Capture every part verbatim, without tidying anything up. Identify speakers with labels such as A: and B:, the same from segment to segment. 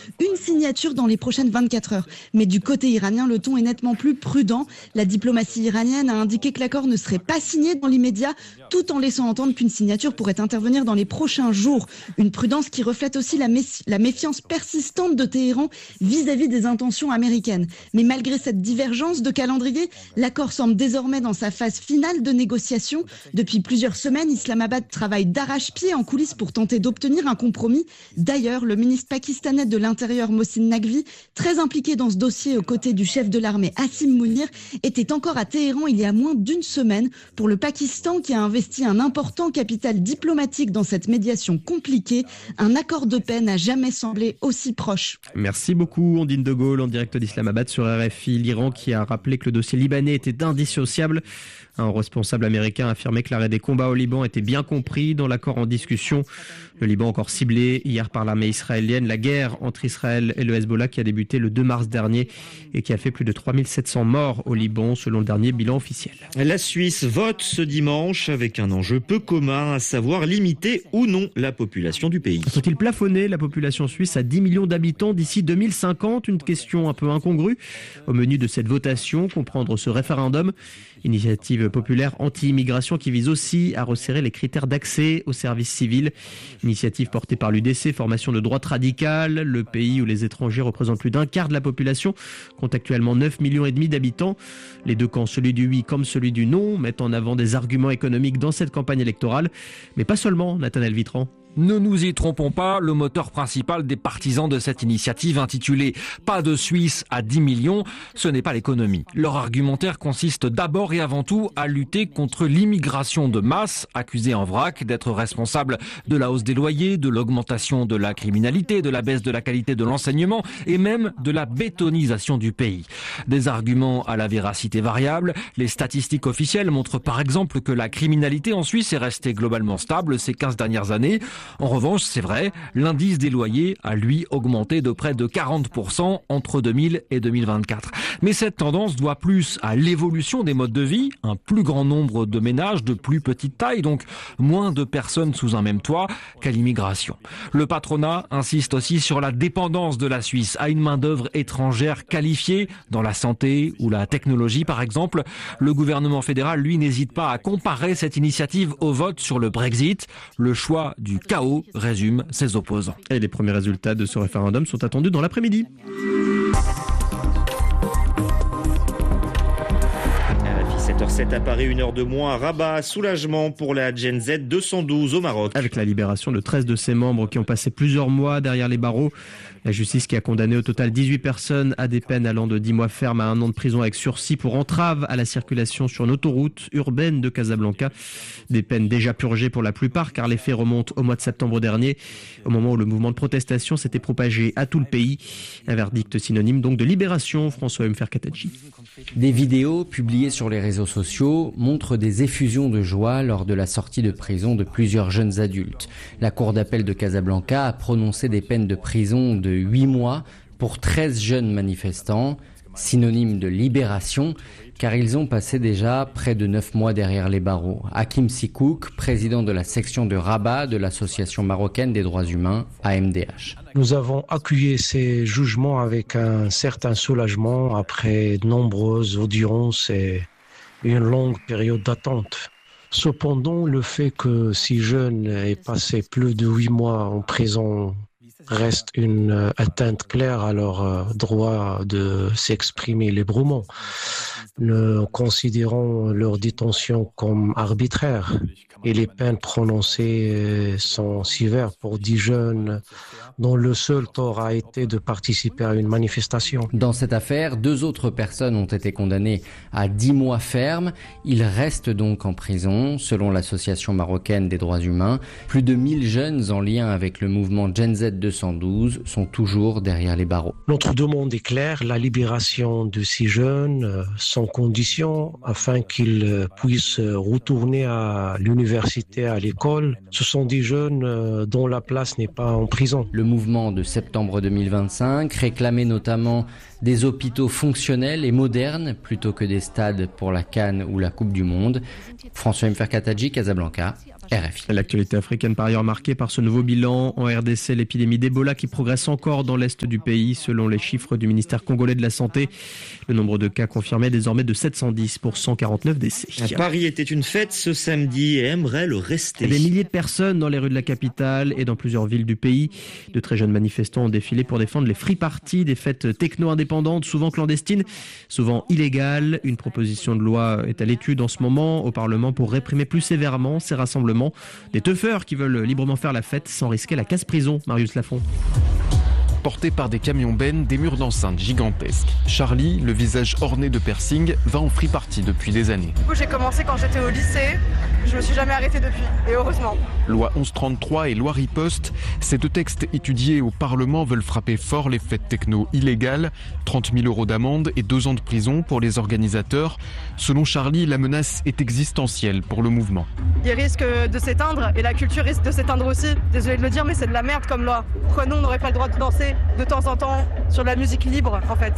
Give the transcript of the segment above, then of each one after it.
A: une signature dans les prochaines vingt-quatre heures. Mais du côté iranien, le ton est nettement plus prudent. La diplomatie iranienne a indiqué que l'accord ne serait pas signé dans l'immédiat, tout en laissant entendre qu'une signature pourrait intervenir dans les prochains jours. Une prudence qui reflète aussi la, méfi- la méfiance persistante de Téhéran vis-à-vis des intentions américaines. Mais malgré cette divergence de calendrier, l'accord semble désormais dans sa phase finale de négociation. Depuis plusieurs semaines, Islamabad travaille d'arrache-pied en coulisses pour tenter d'obtenir un compromis. D'ailleurs, le ministre pakistanais de l'Intérieur, Mohsin Naqvi, très impliqué dans ce dossier aux côtés du chef de l'armée, Asim Mounir, était encore à Téhéran il y a moins d'une semaine. Pour le Pakistan, qui a investi un important capital diplomatique dans cette médiation compliquée, un accord de paix n'a jamais semblé aussi proche.
B: Merci beaucoup, Ondine de Gaulle, en direct d'Islamabad sur R F I. L'Iran qui a rappelé que le dossier libanais était indissociable. Un responsable américain a affirmé que l'arrêt des combats au Liban était bien compris dans l'accord en discussion. Le Liban encore ciblé hier par l'armée israélienne. La guerre entre Israël et le Hezbollah qui a débuté le deux mars dernier et qui a fait plus de trois mille sept cents morts au Liban selon le dernier bilan officiel.
C: La Suisse vote ce dimanche avec un enjeu peu commun, à savoir limiter ou non la population du pays.
B: Faut-il plafonner la population suisse à dix millions d'habitants d'ici deux mille cinquante? Une question un peu incongrue. Au menu de cette votation, comprendre ce référendum. Initiative populaire anti-immigration qui vise aussi à resserrer les critères d'accès aux services civils. Initiative portée par l'U D C, formation de droite radicale, le pays où les étrangers représentent plus d'un quart de la population, compte actuellement neuf millions et demi d'habitants. Les deux camps, celui du oui comme celui du non, mettent en avant des arguments économiques dans cette campagne électorale. Mais pas seulement, Nathanaël Vitran.
D: Ne nous y trompons pas, le moteur principal des partisans de cette initiative intitulée « Pas de Suisse à dix millions », ce n'est pas l'économie. Leur argumentaire consiste d'abord et avant tout à lutter contre l'immigration de masse, accusée en vrac d'être responsable de la hausse des loyers, de l'augmentation de la criminalité, de la baisse de la qualité de l'enseignement et même de la bétonisation du pays. Des arguments à la véracité variable, les statistiques officielles montrent par exemple que la criminalité en Suisse est restée globalement stable ces quinze dernières années. En revanche, c'est vrai, l'indice des loyers a lui augmenté de près de quarante pour cent entre deux mille et deux mille vingt-quatre. Mais cette tendance doit plus à l'évolution des modes de vie, un plus grand nombre de ménages de plus petite taille, donc moins de personnes sous un même toit, qu'à l'immigration. Le patronat insiste aussi sur la dépendance de la Suisse à une main-d'œuvre étrangère qualifiée dans la santé ou la technologie par exemple. Le gouvernement fédéral, lui, n'hésite pas à comparer cette initiative au vote sur le Brexit, le choix du chaos, résume ses opposants.
B: Et les premiers résultats de ce référendum sont attendus dans l'après-midi.
C: sept heures sept à Paris, une heure de moins à Rabat. Soulagement pour la Gen Z deux cent douze au Maroc.
B: Avec la libération de treize de ses membres qui ont passé plusieurs mois derrière les barreaux. La justice qui a condamné au total dix-huit personnes à des peines allant de dix mois ferme à un an de prison avec sursis pour entrave à la circulation sur une autoroute urbaine de Casablanca. Des peines déjà purgées pour la plupart car les faits remontent au mois de septembre dernier, au moment où le mouvement de protestation s'était propagé à tout le pays. Un verdict synonyme donc de libération, François Mferkatachi.
E: Des vidéos publiées sur les réseaux sociaux montrent des effusions de joie lors de la sortie de prison de plusieurs jeunes adultes. La cour d'appel de Casablanca a prononcé des peines de prison de huit mois pour treize jeunes manifestants, synonyme de libération, car ils ont passé déjà près de neuf mois derrière les barreaux. Hakim Sikouk, président de la section de Rabat de l'Association marocaine des droits humains, A M D H.
F: Nous avons accueilli ces jugements avec un certain soulagement après de nombreuses audiences et une longue période d'attente. Cependant, le fait que ces jeunes aient passé plus de huit mois en prison reste une atteinte claire à leur droit de s'exprimer librement. Nous considérons leur détention comme arbitraire et les peines prononcées sont sévères pour dix jeunes dont le seul tort a été de participer à une manifestation.
E: Dans cette affaire, deux autres personnes ont été condamnées à dix mois ferme. Ils restent donc en prison. Selon l'Association marocaine des droits humains, plus de mille jeunes en lien avec le mouvement Gen Z deux cent douze sont toujours derrière les barreaux.
F: Notre demande est claire, la libération de ces jeunes sans condition afin qu'ils puissent retourner à l'université, à l'école. Ce sont des jeunes dont la place n'est pas en prison.
E: Le mouvement de septembre deux mille vingt-cinq réclamait notamment des hôpitaux fonctionnels et modernes plutôt que des stades pour la CAN ou la Coupe du Monde. François Mferkatachi, Casablanca, R F I.
B: L'actualité africaine par ailleurs marquée par ce nouveau bilan. En R D C, l'épidémie d'Ebola qui progresse encore dans l'est du pays. Selon les chiffres du ministère congolais de la Santé, le nombre de cas confirmés est désormais de sept cent dix pour cent quarante-neuf décès.
C: Paris était une fête ce samedi et aimerait le rester.
B: Des milliers de personnes dans les rues de la capitale et dans plusieurs villes du pays. De très jeunes manifestants ont défilé pour défendre les free parties, des fêtes techno-indépendantes, souvent clandestines, souvent illégales. Une proposition de loi est à l'étude en ce moment au Parlement pour réprimer plus sévèrement ces rassemblements. Des teufeurs qui veulent librement faire la fête sans risquer la casse-prison. Marius Lafont.
G: Porté par des camions bennes, des murs d'enceinte gigantesques. Charlie, le visage orné de piercing, va en free party depuis des années.
H: Du coup, j'ai commencé quand j'étais au lycée. Je me suis jamais arrêtée depuis, et heureusement.
G: Loi onze trente-trois et loi riposte, ces deux textes étudiés au Parlement veulent frapper fort les fêtes techno illégales, trente mille euros d'amende et deux ans de prison pour les organisateurs. Selon Charlie, la menace est existentielle pour le mouvement.
H: Il risque de s'éteindre et la culture risque de s'éteindre aussi. Désolé de le dire, mais c'est de la merde comme loi. Pourquoi nous, on n'aurait pas le droit de danser de temps en temps sur de la musique libre, en fait?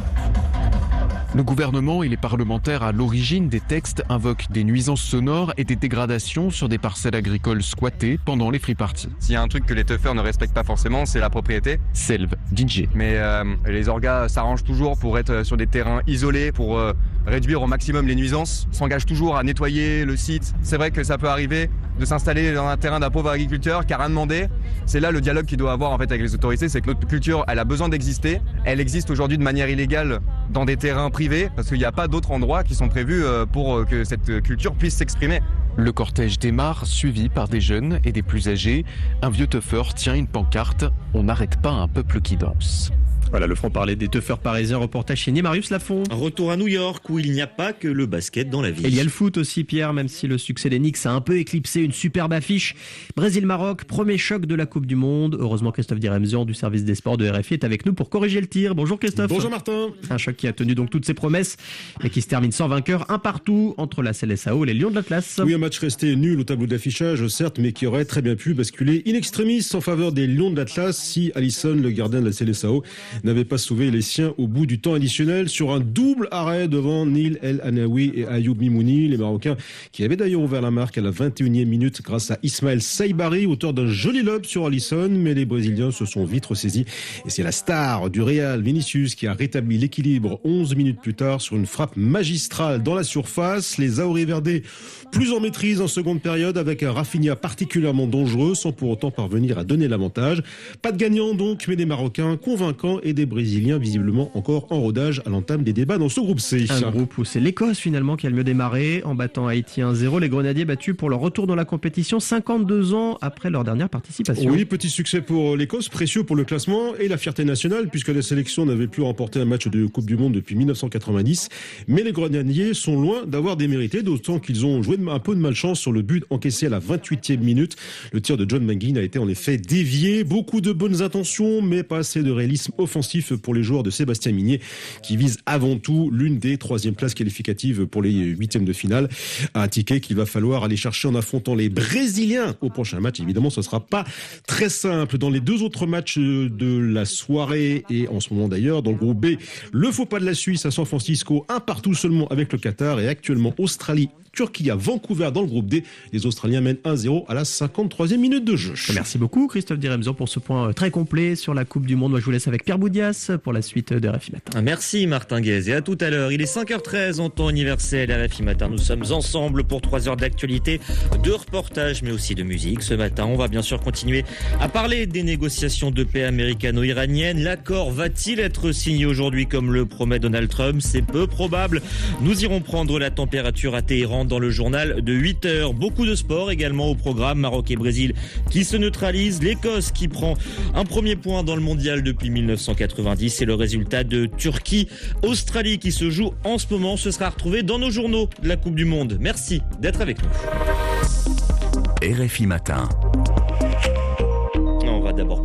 G: Le gouvernement et les parlementaires à l'origine des textes invoquent des nuisances sonores et des dégradations sur des parcelles agricoles squattées pendant les free parties.
I: S'il y a un truc que les teufeurs ne respectent pas forcément, c'est la propriété.
G: Selve, D J.
I: Mais euh, les orgas s'arrangent toujours pour être sur des terrains isolés, pour euh, réduire au maximum les nuisances, s'engagent toujours à nettoyer le site. C'est vrai que ça peut arriver de s'installer dans un terrain d'un pauvre agriculteur qui n'a rien demandé. C'est là le dialogue qu'il doit avoir en fait avec les autorités, c'est que notre culture, elle a besoin d'exister. Elle existe aujourd'hui de manière illégale dans des terrains privés, parce qu'il n'y a pas d'autres endroits qui sont prévus pour que cette culture puisse s'exprimer.
G: Le cortège démarre, suivi par des jeunes et des plus âgés. Un vieux teufeur tient une pancarte « On n'arrête pas un peuple qui danse ».
B: Voilà le franc-parler des teufeurs parisiens, reportage signé Marius Lafont.
C: Retour à New York où il n'y a pas que le basket dans la ville.
B: Et il y a le foot aussi, Pierre, même si le succès des Knicks a un peu éclipsé une superbe affiche. Brésil-Maroc, premier choc de la Coupe du Monde. Heureusement, Christophe Diremzian du service des sports de R F I est avec nous pour corriger le tir. Bonjour Christophe.
J: Bonjour Martin.
B: Un choc qui a tenu donc toutes ses promesses, mais qui se termine sans vainqueur, un partout entre la C L S A O et les Lions de l'Atlas.
J: Oui, un match resté nul au tableau d'affichage, certes, mais qui aurait très bien pu basculer in extremis en faveur des Lions de l'Atlas si Alisson, le gardien de la C L S A O, n'avait pas sauvé les siens au bout du temps additionnel sur un double arrêt devant Neil El Anaoui et Ayoub Mimouni, les Marocains qui avaient d'ailleurs ouvert la marque à la vingt et unième minute grâce à Ismaël Saibari, auteur d'un joli lob sur Alisson, mais les Brésiliens se sont vite ressaisis et c'est la star du Real, Vinicius, qui a rétabli l'équilibre onze minutes plus tard sur une frappe magistrale dans la surface. Les Auriverdés plus en maîtrise en seconde période avec un Rafinha particulièrement dangereux sans pour autant parvenir à donner l'avantage. Pas de gagnant donc, mais des Marocains convaincants et des Brésiliens visiblement encore en rodage à l'entame des débats dans ce groupe C.
B: Un groupe où c'est l'Écosse finalement qui a le mieux démarré en battant Haïti un zéro. Les Grenadiers battus pour leur retour dans la compétition cinquante-deux ans après leur dernière participation.
J: Oui, petit succès pour l'Écosse, précieux pour le classement et la fierté nationale puisque la sélection n'avait plus remporté un match de Coupe du Monde depuis mille neuf cent quatre-vingt-dix. Mais les Grenadiers sont loin d'avoir démérité, d'autant qu'ils ont joué un peu de malchance sur le but encaissé à la vingt-huitième minute. Le tir de John McGinn a été en effet dévié. Beaucoup de bonnes intentions, mais pas assez de réalisme offensif pour les joueurs de Sébastien Migné qui vise avant tout l'une des troisième places qualificatives pour les huitièmes de finale. Un ticket qu'il va falloir aller chercher en affrontant les Brésiliens au prochain match. Évidemment, ce ne sera pas très simple. Dans les deux autres matchs de la soirée et en ce moment d'ailleurs, dans le groupe B, le faux pas de la Suisse à San Francisco, un partout seulement avec le Qatar et actuellement Australie, Turquie à Vancouver dans le groupe D. Les Australiens mènent un zéro à la cinquante-troisième minute de jeu.
B: Merci beaucoup Christophe Diremzian pour ce point très complet sur la Coupe du Monde. Moi je vous laisse avec Pierre Boudias pour la suite de R F I Matin.
C: Merci Martin Guez et à tout à l'heure. Il est cinq heures treize en temps universel R F I Matin. Nous sommes ensemble pour trois heures d'actualité, de reportages mais aussi de musique. Ce matin, on va bien sûr continuer à parler des négociations de paix américano-iraniennes. L'accord va-t-il être signé aujourd'hui comme le promet Donald Trump? C'est peu probable. Nous irons prendre la température à Téhéran dans le journal de huit heures. Beaucoup de sport également au programme. Maroc et Brésil qui se neutralisent. L'Écosse qui prend un premier point dans le mondial depuis mille neuf cent quatre-vingt-dix. Et le résultat de Turquie-Australie qui se joue en ce moment. Ce sera retrouvé dans nos journaux de la Coupe du Monde. Merci d'être avec nous.
K: R F I Matin.
C: On va d'abord prendre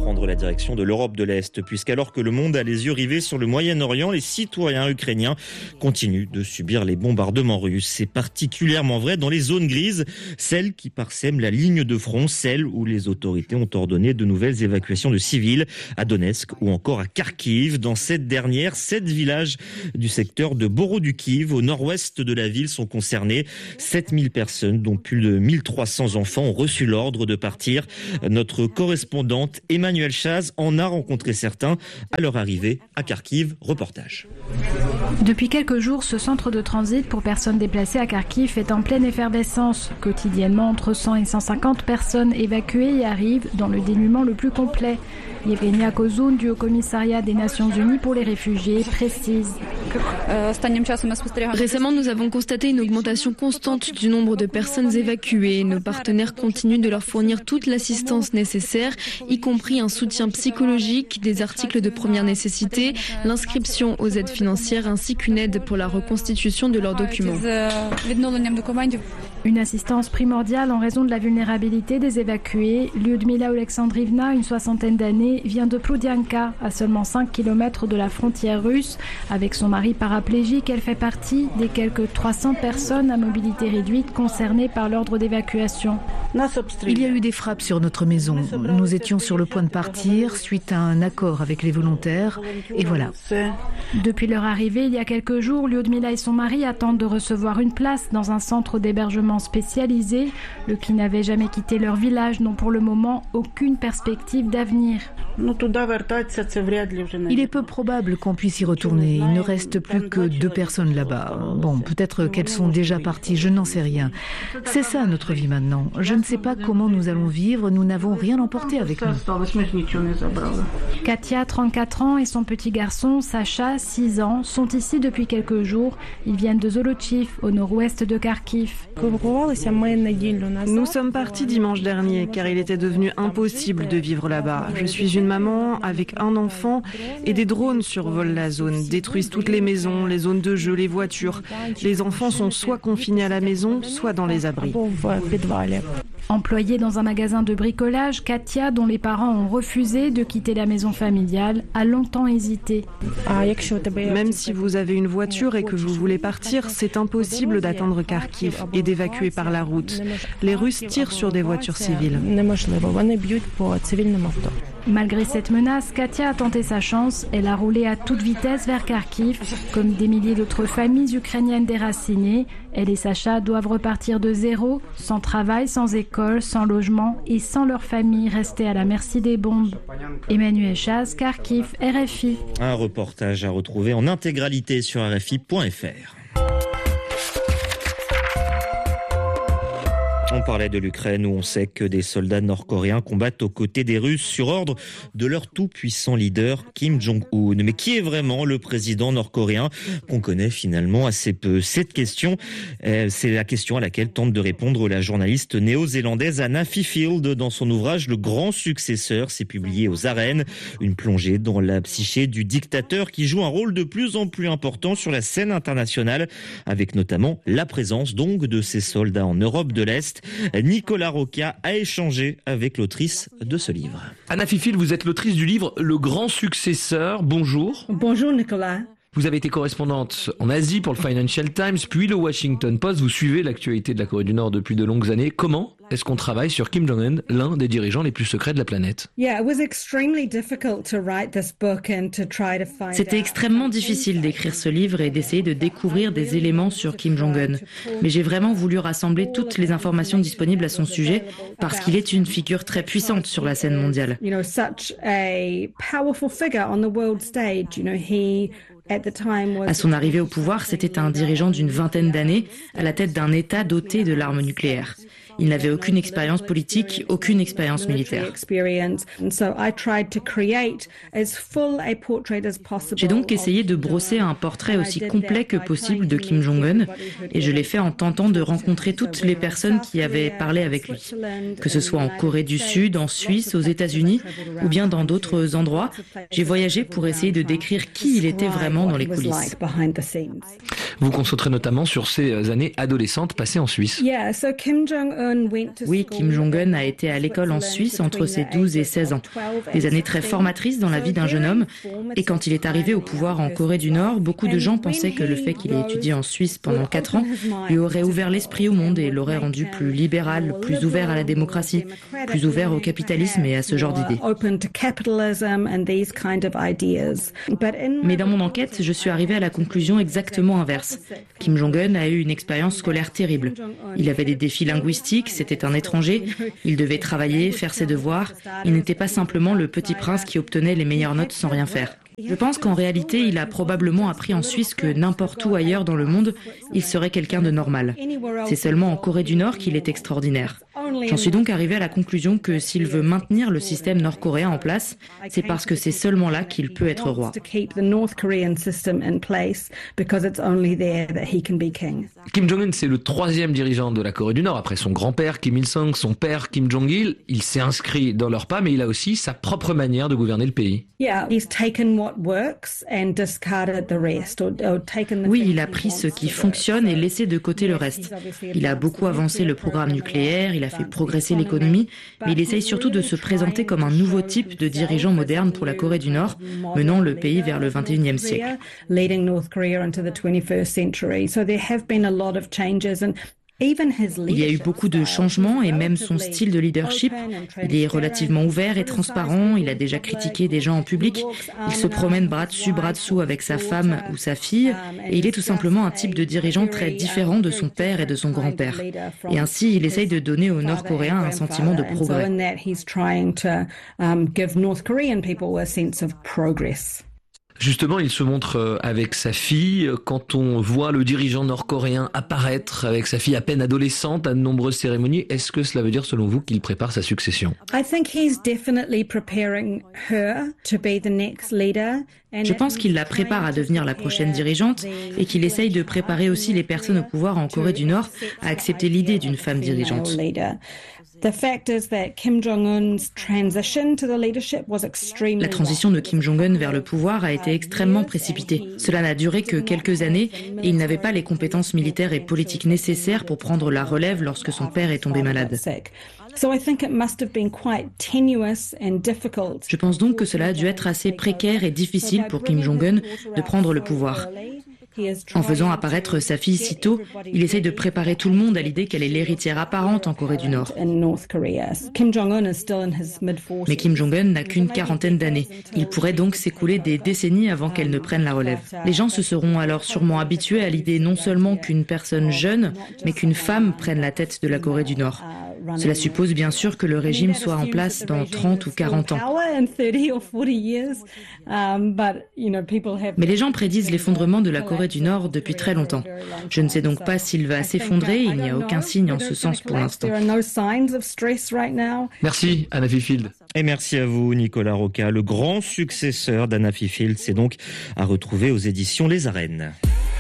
C: prendre la direction de l'Europe de l'Est, puisqu'alors que le monde a les yeux rivés sur le Moyen-Orient, les citoyens ukrainiens continuent de subir les bombardements russes. C'est particulièrement vrai dans les zones grises, celles qui parsèment la ligne de front, celles où les autorités ont ordonné de nouvelles évacuations de civils, à Donetsk ou encore à Kharkiv. Dans cette dernière, sept villages du secteur de Borodukiv, au nord-ouest de la ville, sont concernés. sept mille personnes, dont plus de mille trois cents enfants, ont reçu l'ordre de partir. Notre correspondante Emmanuelle Chaz en a rencontré certains à leur arrivée à Kharkiv. Reportage.
K: Depuis quelques jours, ce centre de transit pour personnes déplacées à Kharkiv est en pleine effervescence. Quotidiennement, entre cent et cent cinquante personnes évacuées y arrivent dans le dénuement le plus complet. Yevgenia Kozun du Haut-Commissariat des Nations Unies pour les réfugiés précise.
L: Récemment, nous avons constaté une augmentation constante du nombre de personnes évacuées. Nos partenaires continuent de leur fournir toute l'assistance nécessaire, y compris un soutien psychologique, des articles de première nécessité, l'inscription aux aides financières ainsi qu'une aide pour la reconstitution de leurs documents.
K: Une assistance primordiale en raison de la vulnérabilité des évacués. Lyudmila Oleksandrivna, une soixantaine d'années, vient de Ploudianka, à seulement cinq kilomètres de la frontière russe. Avec son mari paraplégique, elle fait partie des quelques trois cents personnes à mobilité réduite concernées par l'ordre d'évacuation.
M: Il y a eu des frappes sur notre maison. Nous étions sur le point de partir suite à un accord avec les volontaires. Et voilà.
K: Depuis leur arrivée, il y a quelques jours, Lyudmila et son mari attendent de recevoir une place dans un centre d'hébergement spécialisés. Eux qui n'avaient jamais quitté leur village n'ont pour le moment aucune perspective d'avenir.
M: Il est peu probable qu'on puisse y retourner. Il ne reste plus que deux personnes là-bas. Bon, peut-être qu'elles sont déjà parties, je n'en sais rien. C'est ça notre vie maintenant. Je ne sais pas comment nous allons vivre, nous n'avons rien emporté avec nous.
K: Katia, trente-quatre ans, et son petit garçon, Sacha, six ans, sont ici depuis quelques jours. Ils viennent de Zolochiv, au nord-ouest de Kharkiv.
N: Nous sommes partis dimanche dernier car il était devenu impossible de vivre là-bas. Je suis une maman avec un enfant et des drones survolent la zone, détruisent toutes les maisons, les zones de jeu, les voitures. Les enfants sont soit confinés à la maison, soit dans les abris.
K: Employée dans un magasin de bricolage, Katia, dont les parents ont refusé de quitter la maison familiale, a longtemps hésité.
N: Même si vous avez une voiture et que vous voulez partir, c'est impossible d'atteindre Kharkiv et d'évacuer par la route. Les Russes tirent sur des voitures civiles.
K: Malgré cette menace, Katia a tenté sa chance. Elle a roulé à toute vitesse vers Kharkiv. Comme des milliers d'autres familles ukrainiennes déracinées, elle et Sacha doivent repartir de zéro, sans travail, sans école, sans logement et sans leur famille restée à la merci des bombes. Emmanuelle Chaz, Kharkiv, R F I.
C: Un reportage à retrouver en intégralité sur R F I point F R. On parlait de l'Ukraine où on sait que des soldats nord-coréens combattent aux côtés des Russes sur ordre de leur tout-puissant leader Kim Jong-un. Mais qui est vraiment le président nord-coréen qu'on connaît finalement assez peu? Cette question, euh, c'est la question à laquelle tente de répondre la journaliste néo-zélandaise Anna Fifield dans son ouvrage Le Grand Successeur. C'est publié aux Arènes. Une plongée dans la psyché du dictateur qui joue un rôle de plus en plus important sur la scène internationale, avec notamment la présence donc de ces soldats en Europe de l'Est. Nicolas Roca a échangé avec l'autrice de ce livre.
O: Anna Fifield, vous êtes l'autrice du livre Le Grand Successeur. Bonjour.
P: Bonjour Nicolas.
O: Vous avez été correspondante en Asie pour le Financial Times, puis le Washington Post. Vous suivez l'actualité de la Corée du Nord depuis de longues années. Comment est-ce qu'on travaille sur Kim Jong-un, l'un des dirigeants les plus secrets de la planète?
P: C'était extrêmement difficile d'écrire ce livre et d'essayer de découvrir des éléments sur Kim Jong-un. Mais j'ai vraiment voulu rassembler toutes les informations disponibles à son sujet parce qu'il est une figure très puissante sur la scène mondiale. À son arrivée au pouvoir, c'était un dirigeant d'une vingtaine d'années à la tête d'un État doté de l'arme nucléaire. Il n'avait aucune expérience politique, aucune expérience militaire. J'ai donc essayé de brosser un portrait aussi complet que possible de Kim Jong-un et je l'ai fait en tentant de rencontrer toutes les personnes qui avaient parlé avec lui. Que ce soit en Corée du Sud, en Suisse, aux États-Unis ou bien dans d'autres endroits, j'ai voyagé pour essayer de décrire qui il était vraiment dans les coulisses.
O: Vous concentrez notamment sur ces années adolescentes passées en Suisse.
P: Oui, Kim Jong-un a été à l'école en Suisse entre ses douze et seize ans. Des années très formatrices dans la vie d'un jeune homme. Et quand il est arrivé au pouvoir en Corée du Nord, beaucoup de gens pensaient que le fait qu'il ait étudié en Suisse pendant quatre ans lui aurait ouvert l'esprit au monde et l'aurait rendu plus libéral, plus ouvert à la démocratie, plus ouvert au capitalisme et à ce genre d'idées. Mais dans mon enquête, je suis arrivée à la conclusion exactement inverse. Kim Jong-un a eu une expérience scolaire terrible. Il avait des défis linguistiques, c'était un étranger, il devait travailler, faire ses devoirs. Il n'était pas simplement le petit prince qui obtenait les meilleures notes sans rien faire. Je pense qu'en réalité, il a probablement appris en Suisse que n'importe où ailleurs dans le monde, il serait quelqu'un de normal. C'est seulement en Corée du Nord qu'il est extraordinaire. J'en suis donc arrivée à la conclusion que s'il veut maintenir le système nord-coréen en place, c'est parce que c'est seulement là qu'il peut être roi.
O: Kim Jong-un, c'est le troisième dirigeant de la Corée du Nord, après son grand-père Kim Il-sung, son père Kim Jong-il. Il s'est inscrit dans leurs pas, mais il a aussi sa propre manière de gouverner le pays.
P: Oui, il a pris ce qui fonctionne et laissé de côté le reste. Il a beaucoup avancé le programme nucléaire, il a fait progresser l'économie, mais il essaye surtout de se présenter comme un nouveau type de dirigeant moderne pour la Corée du Nord, menant le pays vers le vingt et unième siècle. Il y a eu beaucoup de changements et même son style de leadership. Il est relativement ouvert et transparent, il a déjà critiqué des gens en public, il se promène bras dessus, bras dessous avec sa femme ou sa fille, et il est tout simplement un type de dirigeant très différent de son père et de son grand-père. Et ainsi, il essaye de donner aux Nord-Coréens un sentiment de progrès.
O: Justement, il se montre avec sa fille. Quand on voit le dirigeant nord-coréen apparaître avec sa fille à peine adolescente à de nombreuses cérémonies, est-ce que cela veut dire, selon vous, qu'il prépare sa succession ?
P: Je pense qu'il la prépare à devenir la prochaine dirigeante et qu'il essaye de préparer aussi les personnes au pouvoir en Corée du Nord à accepter l'idée d'une femme dirigeante. La transition de Kim Jong-un vers le pouvoir a été extrêmement précipitée. Cela n'a duré que quelques années et il n'avait pas les compétences militaires et politiques nécessaires pour prendre la relève lorsque son père est tombé malade. Je pense donc que cela a dû être assez précaire et difficile pour Kim Jong-un de prendre le pouvoir. En faisant apparaître sa fille si tôt, il essaye de préparer tout le monde à l'idée qu'elle est l'héritière apparente en Corée du Nord. Mais Kim Jong-un n'a qu'une quarantaine d'années. Il pourrait donc s'écouler des décennies avant qu'elle ne prenne la relève. Les gens se seront alors sûrement habitués à l'idée non seulement qu'une personne jeune, mais qu'une femme prenne la tête de la Corée du Nord. Cela suppose bien sûr que le régime soit en place dans trente ou quarante ans. Mais les gens prédisent l'effondrement de la Corée du Nord depuis très longtemps. Je ne sais donc pas s'il va s'effondrer, il n'y a aucun signe en ce sens pour l'instant.
O: Merci Anna Fifield.
C: Et merci à vous Nicolas Roca. Le grand successeur d'Anna Fifield, c'est donc à retrouver aux éditions Les Arènes.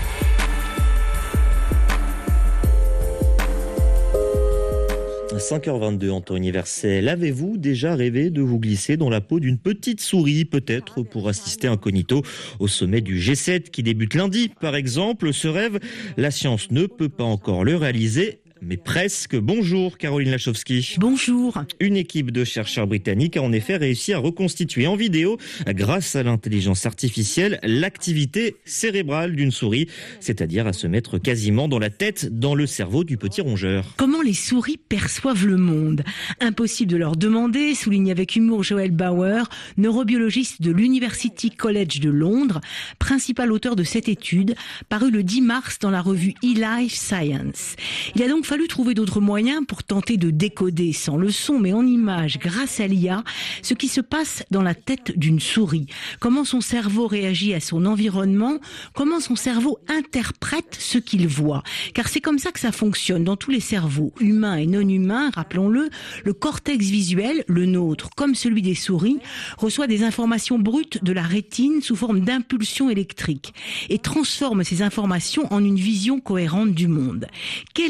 C: cinq heures vingt-deux en temps universel. Avez-vous déjà rêvé de vous glisser dans la peau d'une petite souris, peut-être pour assister incognito au sommet du G sept qui débute lundi, par exemple? Ce rêve, la science ne peut pas encore le réaliser. Mais presque. Bonjour Caroline Lachowski.
Q: Bonjour.
C: Une équipe de chercheurs britanniques a en effet réussi à reconstituer en vidéo, grâce à l'intelligence artificielle, l'activité cérébrale d'une souris, c'est-à-dire à se mettre quasiment dans la tête, dans le cerveau du petit rongeur.
Q: Comment les souris perçoivent le monde? Impossible de leur demander, souligne avec humour Joel Bauer, neurobiologiste de l'University College de Londres, principal auteur de cette étude, parue le dix mars dans la revue eLife Science. Il a donc fallu trouver d'autres moyens pour tenter de décoder, sans le son mais en images, grâce à l'I A, ce qui se passe dans la tête d'une souris. Comment son cerveau réagit à son environnement, comment son cerveau interprète ce qu'il voit. Car c'est comme ça que ça fonctionne dans tous les cerveaux, humains et non humains, rappelons-le. Le cortex visuel, le nôtre, comme celui des souris, reçoit des informations brutes de la rétine sous forme d'impulsions électriques et transforme ces informations en une vision cohérente du monde. Quelle est donc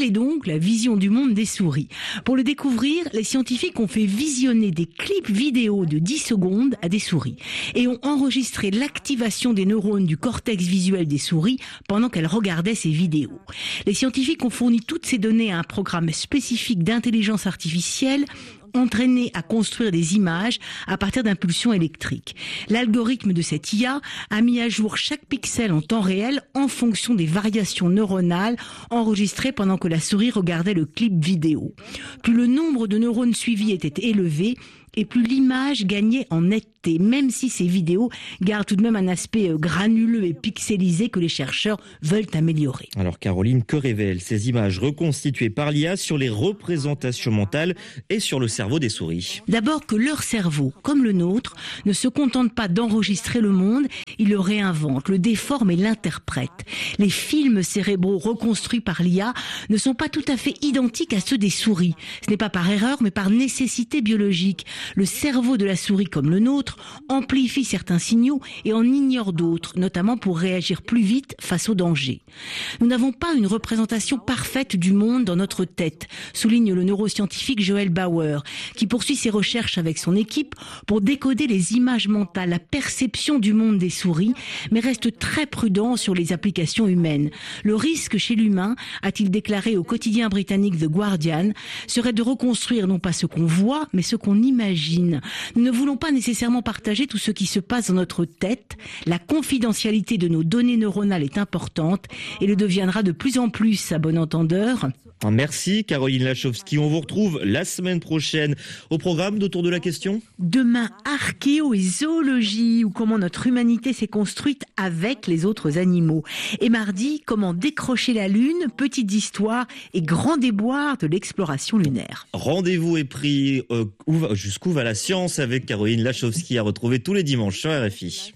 Q: la vision du monde des souris. Pour le découvrir, les scientifiques ont fait visionner des clips vidéo de dix secondes à des souris et ont enregistré l'activation des neurones du cortex visuel des souris pendant qu'elles regardaient ces vidéos. Les scientifiques ont fourni toutes ces données à un programme spécifique d'intelligence artificielle entraîné à construire des images à partir d'impulsions électriques. L'algorithme de cette I A a mis à jour chaque pixel en temps réel en fonction des variations neuronales enregistrées pendant que la souris regardait le clip vidéo. Plus le nombre de neurones suivis était élevé, et plus l'image gagnait en netteté, même si ces vidéos gardent tout de même un aspect granuleux et pixelisé que les chercheurs veulent améliorer.
C: Alors Caroline, que révèlent ces images reconstituées par l'I A sur les représentations mentales et sur le cerveau des souris?
Q: D'abord que leur cerveau, comme le nôtre, ne se contente pas d'enregistrer le monde, il le réinvente, le déforme et l'interprète. Les films cérébraux reconstruits par l'I A ne sont pas tout à fait identiques à ceux des souris. Ce n'est pas par erreur, mais par nécessité biologique. Le cerveau de la souris, comme le nôtre, amplifie certains signaux et en ignore d'autres, notamment pour réagir plus vite face aux dangers. Nous n'avons pas une représentation parfaite du monde dans notre tête, souligne le neuroscientifique Joel Bauer, qui poursuit ses recherches avec son équipe pour décoder les images mentales, la perception du monde des souris, mais reste très prudent sur les applications humaines. Le risque chez l'humain, a-t-il déclaré au quotidien britannique The Guardian, serait de reconstruire non pas ce qu'on voit, mais ce qu'on imagine. Nous ne voulons pas nécessairement partager tout ce qui se passe dans notre tête. La confidentialité de nos données neuronales est importante et le deviendra de plus en plus, à bon entendeur.
C: Merci Caroline Lachowski. On vous retrouve la semaine prochaine au programme d'Autour de la question.
Q: Demain, archéo et zoologie, ou comment notre humanité s'est construite avec les autres animaux. Et mardi, comment décrocher la Lune, petites histoires et grands déboires de l'exploration lunaire.
C: Rendez-vous est pris euh, jusqu'où va la science avec Caroline Lachowski à retrouver tous les dimanches sur R F I.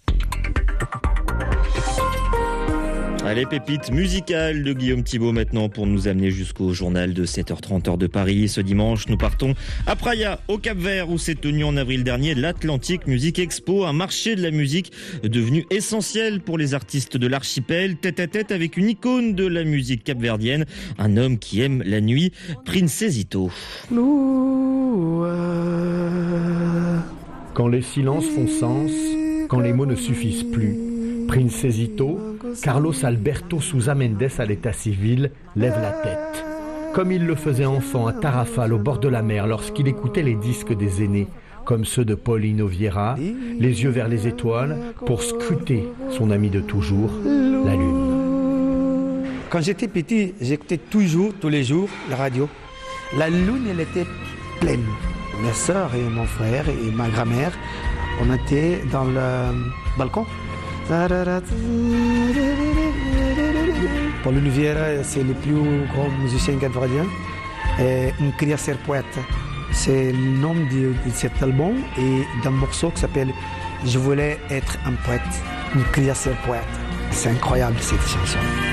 C: Allez, pépite musicale de Guillaume Thibault maintenant pour nous amener jusqu'au journal de sept heures trente heure de Paris. Ce dimanche, nous partons à Praia, au Cap-Vert, où s'est tenu en avril dernier l'Atlantic Music Expo, un marché de la musique devenu essentiel pour les artistes de l'archipel, tête à tête avec une icône de la musique capverdienne, un homme qui aime la nuit, Princezito.
R: Quand les silences font sens, quand les mots ne suffisent plus, Princezito, Carlos Alberto Sousa Mendes à l'état civil, lève la tête. Comme il le faisait enfant à Tarrafal, au bord de la mer, lorsqu'il écoutait les disques des aînés, comme ceux de Paulino Vieira, les yeux vers les étoiles, pour scruter son ami de toujours, la lune.
S: Quand j'étais petit, j'écoutais toujours, tous les jours, la radio. La lune, elle était pleine. Mes sœurs et mon frère et ma grand-mère, on était dans le balcon. Paulino Vieira, c'est le plus grand musicien capverdien, et une criature poète. C'est le nom de, de cet album et d'un morceau qui s'appelle « Je voulais être un poète », une criature poète. C'est incroyable cette chanson.